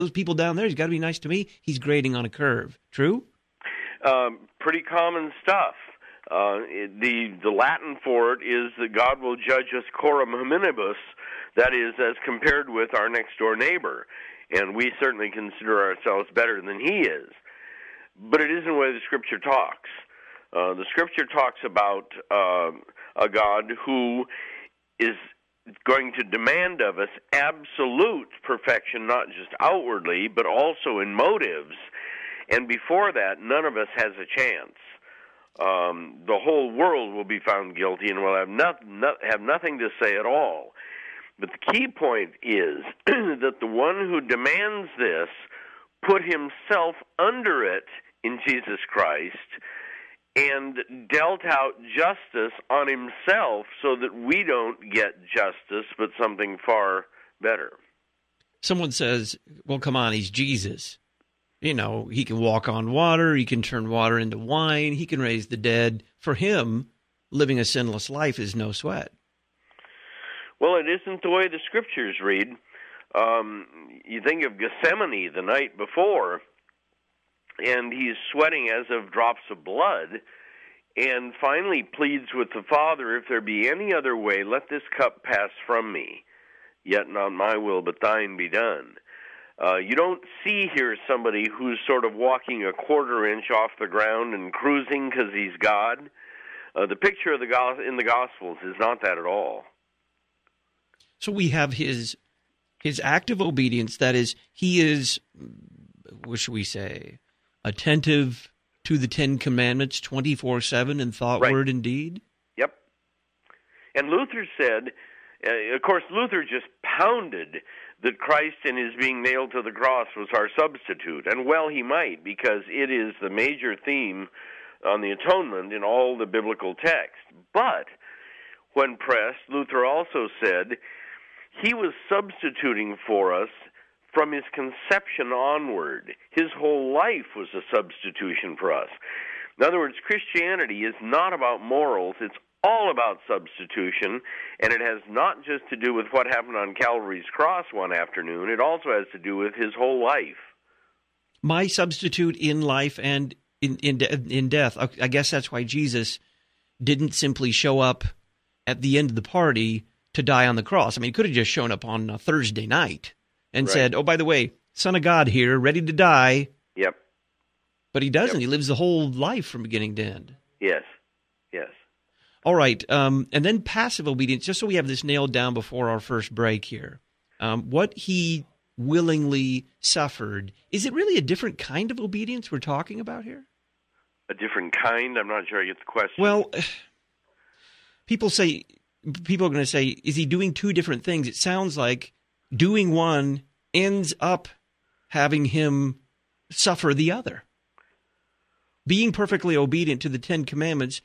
those people down there, he's got to be nice to me. He's grading on a curve. True? Pretty common stuff. The Latin for it is that God will judge us coram hominibus, that is, as compared with our next-door neighbor. And we certainly consider ourselves better than he is. But it isn't the way the Scripture talks. The Scripture talks about a God who is going to demand of us absolute perfection, not just outwardly, but also in motives. And before that, none of us has a chance. The whole world will be found guilty and will have nothing to say at all. But the key point is that the one who demands this put himself under it in Jesus Christ and dealt out justice on himself so that we don't get justice, but something far better. Someone says, well, come on, he's Jesus. You know, he can walk on water, he can turn water into wine, he can raise the dead. For him, living a sinless life is no sweat. Well, it isn't the way the Scriptures read. You think of Gethsemane the night before, and he's sweating as of drops of blood, and finally pleads with the Father, if there be any other way, let this cup pass from me, yet not my will but thine be done. You don't see here somebody who's sort of walking a quarter inch off the ground and cruising because he's God. The picture of in the Gospels is not that at all. So we have his active obedience, that is, he is, what should we say, attentive to the Ten Commandments 24/7 in thought, right. Word, and deed? Yep. And Luther said, of course, Luther just pounded that Christ in his being nailed to the cross was our substitute. And well, he might, because it is the major theme on the atonement in all the biblical texts. But when pressed, Luther also said he was substituting for us from his conception onward. His whole life was a substitution for us. In other words, Christianity is not about morals, it's all about substitution, and it has not just to do with what happened on Calvary's cross one afternoon, it also has to do with his whole life. My substitute in life and in death. I guess that's why Jesus didn't simply show up at the end of the party to die on the cross. I mean, he could have just shown up on a Thursday night and right. said, oh, by the way, Son of God here, ready to die. Yep. But he doesn't. Yep. He lives the whole life from beginning to end. Yes, yes. All right, and then passive obedience, just so we have this nailed down before our first break here. What he willingly suffered, is it really a different kind of obedience we're talking about here? A different kind? I'm not sure I get the question. Well, people are going to say, is he doing two different things? It sounds like doing one ends up having him suffer the other. Being perfectly obedient to the Ten Commandments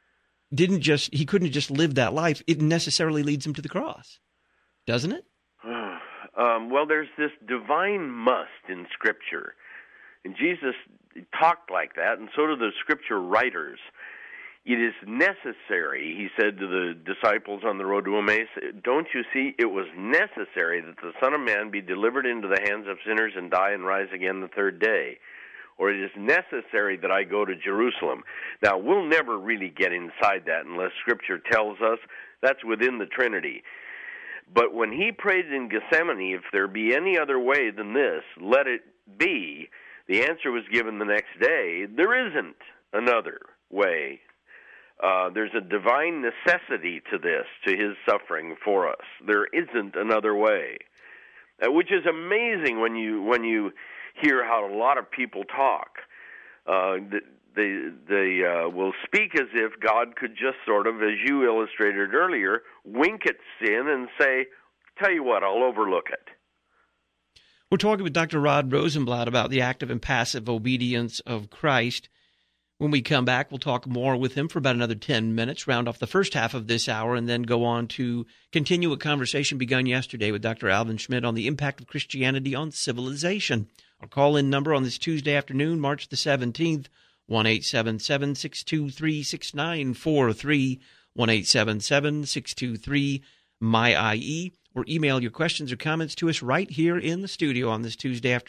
he couldn't just live that life. It necessarily leads him to the cross, doesn't it? Well, there's this divine must in Scripture. And Jesus talked like that, and so do the Scripture writers. It is necessary, he said to the disciples on the road to Emmaus, don't you see, it was necessary that the Son of Man be delivered into the hands of sinners and die and rise again the third day. Or it is necessary that I go to Jerusalem. Now, we'll never really get inside that unless Scripture tells us. That's within the Trinity. But when he prayed in Gethsemane, if there be any other way than this, let it be, the answer was given the next day, there isn't another way. There's a divine necessity to this, to his suffering for us. There isn't another way, which is amazing when you hear how a lot of people talk. They will speak as if God could just sort of, as you illustrated earlier, wink at sin and say, tell you what, I'll overlook it. We're talking with Dr. Rod Rosenblatt about the active and passive obedience of Christ. When we come back, we'll talk more with him for about another 10 minutes, round off the first half of this hour, and then go on to continue a conversation begun yesterday with Dr. Alvin Schmidt on the impact of Christianity on civilization. Our call-in number on this Tuesday afternoon, March the 17th, 1-877-623-6943, 1-877-623-MY-IE. or email your questions or comments to us right here in the studio on this Tuesday afternoon.